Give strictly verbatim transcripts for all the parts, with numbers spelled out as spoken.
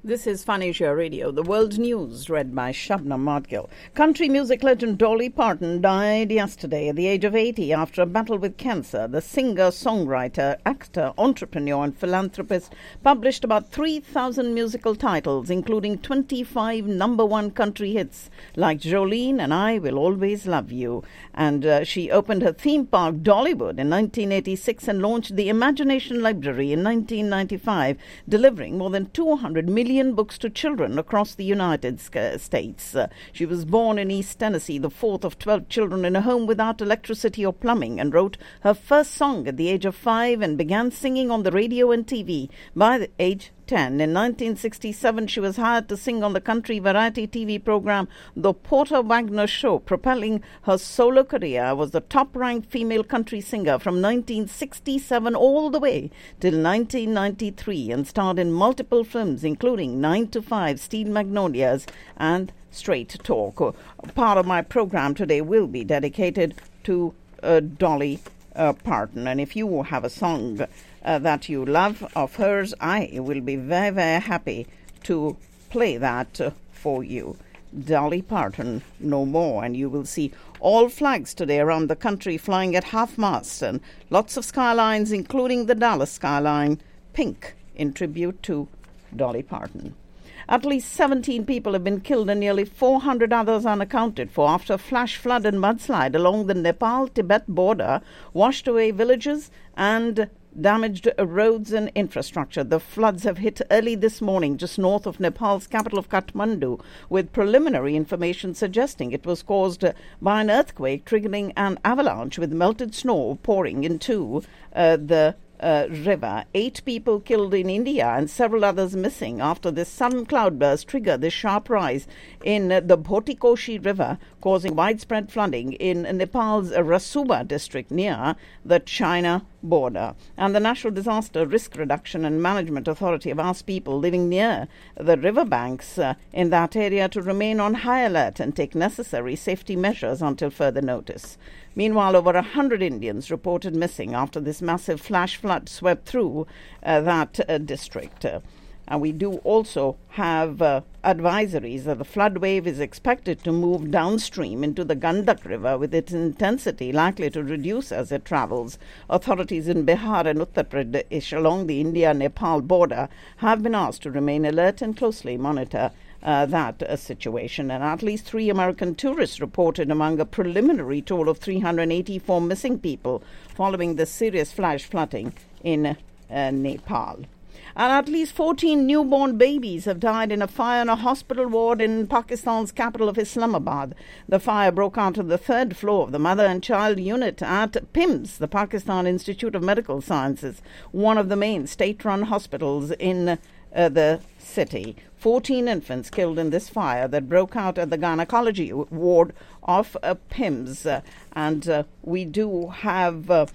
This is Fun Asia Radio, the world news read by Shabnam Madgil. Country music legend Dolly Parton died yesterday at the age of eighty after a battle with cancer. The singer, songwriter, actor, entrepreneur and philanthropist published about three thousand musical titles, including twenty-five number one country hits like Jolene and I Will Always Love You. And uh, she opened her theme park, Dollywood, in nineteen eighty-six and launched the Imagination Library in nineteen ninety-five, delivering more than two hundred million books to children across the United States. Uh, she was born in East Tennessee, the fourth of twelve children in a home without electricity or plumbing, and wrote her first song at the age of five and began singing on the radio and T V by the age ten. In nineteen sixty-seven, she was hired to sing on the country variety T V program The Porter Wagner Show. Propelling her solo career, was the top-ranked female country singer from nineteen sixty-seven all the way till nineteen ninety-three, and starred in multiple films, including nine to five, Steel Magnolias, and Straight Talk. Part of my program today will be dedicated to uh, Dolly uh, Parton, and if you have a song Uh, that you love of hers, I will be very, very happy to play that uh, for you. Dolly Parton, no more. And you will see all flags today around the country flying at half-mast, and lots of skylines, including the Dallas skyline, pink, in tribute to Dolly Parton. At least seventeen people have been killed and nearly four hundred others unaccounted for after a flash flood and mudslide along the Nepal-Tibet border washed away villages and damaged roads and infrastructure. The floods have hit early this morning just north of Nepal's capital of Kathmandu, with preliminary information suggesting it was caused by an earthquake triggering an avalanche with melted snow pouring into uh, the Uh, river. Eight people killed in India and several others missing after this sudden cloudburst triggered this sharp rise in uh, the Bhotikoshi River, causing widespread flooding in Nepal's Rasuba district near the China border. And the National Disaster Risk Reduction and Management Authority have asked people living near the riverbanks uh, in that area to remain on high alert and take necessary safety measures until further notice. Meanwhile, over one hundred Indians reported missing after this massive flash flood swept through uh, that uh, district. Uh, and we do also have uh, advisories that the flood wave is expected to move downstream into the Gandak River, with its intensity likely to reduce as it travels. Authorities in Bihar and Uttar Pradesh along the India-Nepal border have been asked to remain alert and closely monitor Uh, that uh, situation. And at least three American tourists reported among a preliminary total of three hundred eighty-four missing people following the serious flash flooding in uh, Nepal. And at least fourteen newborn babies have died in a fire in a hospital ward in Pakistan's capital of Islamabad. The fire broke out on the third floor of the mother and child unit at P I M S, the Pakistan Institute of Medical Sciences, one of the main state-run hospitals in uh, the city. fourteen infants killed in this fire that broke out at the gynecology ward of uh, P I M S. Uh, and uh, we do have uh,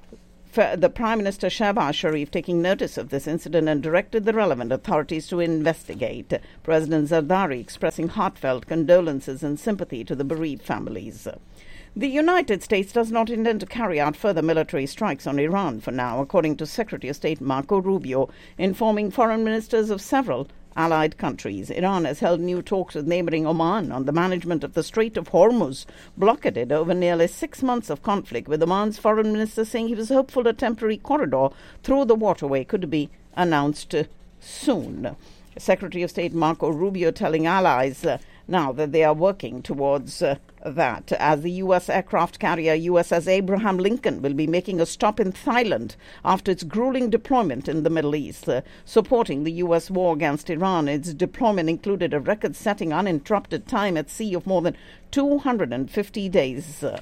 the Prime Minister Shehbaz Sharif taking notice of this incident and directed the relevant authorities to investigate. President Zardari expressing heartfelt condolences and sympathy to the bereaved families. The United States does not intend to carry out further military strikes on Iran for now, according to Secretary of State Marco Rubio, informing foreign ministers of several allied countries. Iran has held new talks with neighboring Oman on the management of the Strait of Hormuz, blockaded over nearly six months of conflict, with Oman's foreign minister saying he was hopeful a temporary corridor through the waterway could be announced uh, soon. Secretary of State Marco Rubio telling allies uh, now that they are working towards uh, that, as the U S aircraft carrier U S S Abraham Lincoln will be making a stop in Thailand after its grueling deployment in the Middle East. Uh, supporting the U S war against Iran, its deployment included a record-setting uninterrupted time at sea of more than two hundred fifty days. Uh,